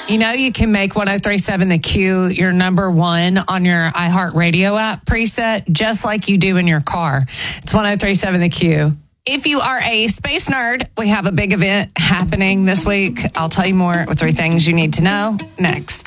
You know, you can make 1037 The Q your number one on your iHeartRadio app preset, just like you do in your car. It's 1037 The Q. If you are a space nerd, we have a big event happening this week. I'll tell you more with 3 things you need to know next.